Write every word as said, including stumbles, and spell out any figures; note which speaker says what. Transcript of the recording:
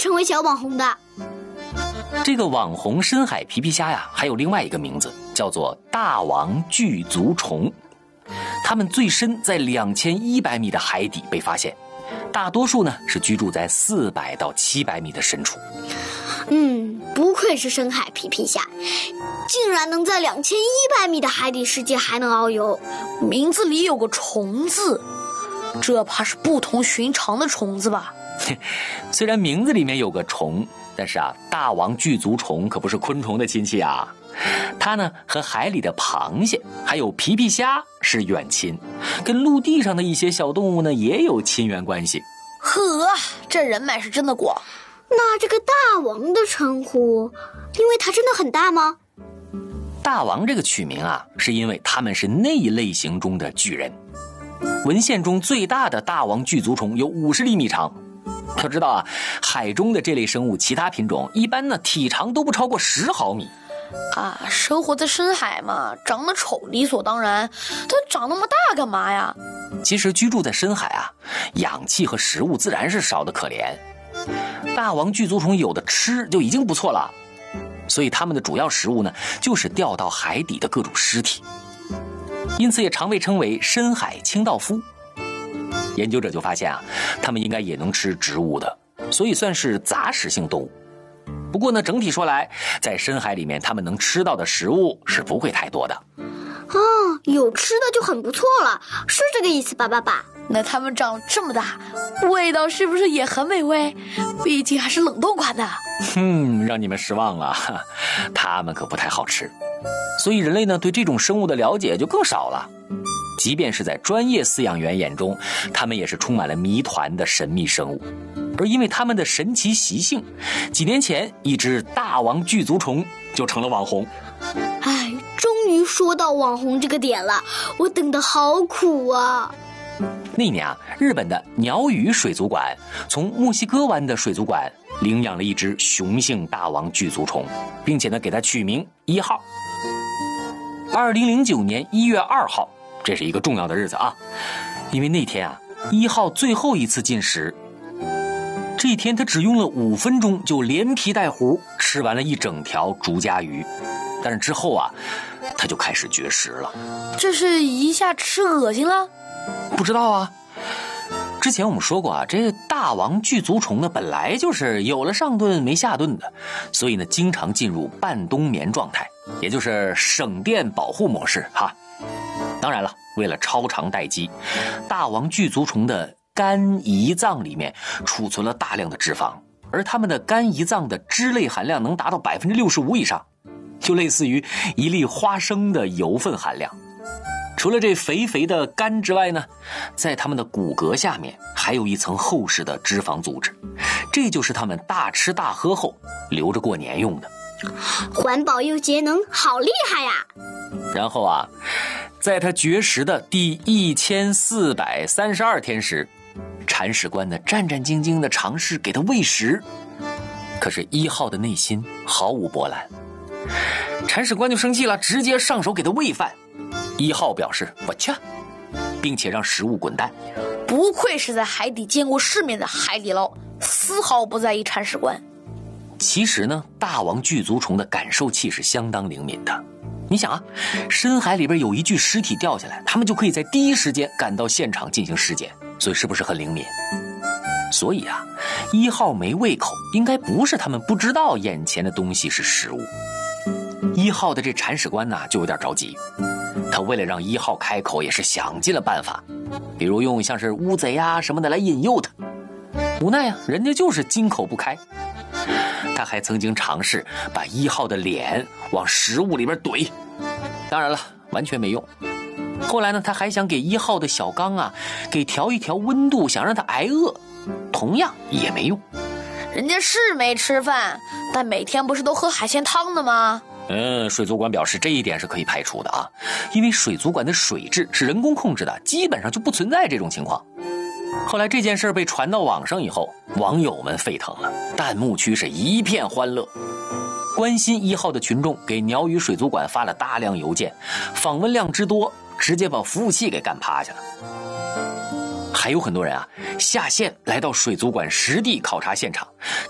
Speaker 1: 成为小网红的。
Speaker 2: 这个网红深海皮皮虾呀，还有另外一个名字，叫做大王巨足虫。它们最深在两千一百米的海底被发现，大多数呢是居住在四百到七百米的深处。
Speaker 1: 嗯，不愧是深海皮皮虾，竟然能在两千一百米的海底世界还能遨游。
Speaker 3: 名字里有个虫字，这怕是不同寻常的虫子吧？
Speaker 2: 虽然名字里面有个虫，但是啊，大王巨足虫可不是昆虫的亲戚啊。它呢和海里的螃蟹还有皮皮虾是远亲，跟陆地上的一些小动物呢也有亲缘关系。
Speaker 3: 呵，这人脉是真的广。
Speaker 1: 那这个大王的称呼，因为它真的很大吗？
Speaker 2: 大王这个取名啊，是因为它们是那一类型中的巨人。文献中最大的大王巨足虫有五十厘米长。要知道啊，海中的这类生物其他品种一般呢体长都不超过十毫米。
Speaker 3: 啊，生活在深海嘛，长得丑理所当然，它长那么大干嘛呀？
Speaker 2: 其实居住在深海啊，氧气和食物自然是少得可怜。大王巨足虫有的吃就已经不错了，所以它们的主要食物呢，就是掉到海底的各种尸体，因此也常被称为深海清道夫。研究者就发现啊，它们应该也能吃植物的，所以算是杂食性动物。不过呢，整体说来，在深海里面，它们能吃到的食物是不会太多的。
Speaker 1: 哦，有吃的就很不错了，是这个意思吧，爸爸？
Speaker 3: 那它们长这么大，味道是不是也很美味？毕竟还是冷冻款的。
Speaker 2: 嗯，让你们失望了，它们可不太好吃。所以人类呢，对这种生物的了解就更少了。即便是在专业饲养员眼中，它们也是充满了谜团的神秘生物。而因为它们的神奇习性，几年前一只大王巨足虫就成了网红。
Speaker 1: 哎，终于说到网红这个点了，我等得好苦啊！
Speaker 2: 那年啊，日本的鸟羽水族馆从墨西哥湾的水族馆领养了一只雄性大王巨足虫，并且呢给它取名一号。二零零九年一月二号，这是一个重要的日子啊，因为那天啊，一号最后一次进食。这一天他只用了五分钟就连皮带骨吃完了一整条竹荚鱼，但是之后啊，他就开始绝食了。
Speaker 3: 这是一下吃恶心了？
Speaker 2: 不知道啊。之前我们说过啊，这个大王巨足虫呢，本来就是有了上顿没下顿的，所以呢，经常进入半冬眠状态，也就是省电保护模式哈。当然了，为了超长待机，大王巨足虫的肝胰脏里面储存了大量的脂肪，而它们的肝胰脏的脂类含量能达到 百分之六十五 以上，就类似于一粒花生的油分含量。除了这肥肥的肝之外呢，在它们的骨骼下面还有一层厚实的脂肪组织，这就是它们大吃大喝后留着过年用的。
Speaker 1: 环保又节能，好厉害呀！
Speaker 2: 然后啊，在它绝食的第一千四百三十二天时，铲屎官呢战战兢兢地尝试给它喂食，可是一号的内心毫无波澜。铲屎官就生气了，直接上手给它喂饭。一号表示我去，并且让食物滚蛋。
Speaker 3: 不愧是在海底见过世面的海底捞，丝毫不在意铲屎官。
Speaker 2: 其实呢，大王巨足虫的感受器是相当灵敏的。你想啊，深海里边有一具尸体掉下来，他们就可以在第一时间赶到现场进行尸检，所以是不是很灵敏？所以啊，一号没胃口，应该不是他们不知道眼前的东西是食物。一号的这铲屎官呢，就有点着急。他为了让一号开口，也是想尽了办法，比如用像是乌贼啊什么的来引诱他。无奈啊，人家就是金口不开。他还曾经尝试把一号的脸往食物里边怼，当然了，完全没用。后来呢，他还想给一号的小缸啊给调一调温度，想让他挨饿，同样也没用。
Speaker 3: 人家是没吃饭，但每天不是都喝海鲜汤的吗？
Speaker 2: 嗯，水族馆表示这一点是可以排除的啊，因为水族馆的水质是人工控制的，基本上就不存在这种情况。后来这件事被传到网上以后，网友们沸腾了，弹幕区是一片欢乐。关心一号的群众给鸟羽水族馆发了大量邮件，访问量之多，直接把服务器给干趴下了。还有很多人啊下线来到水族馆实地考察现场，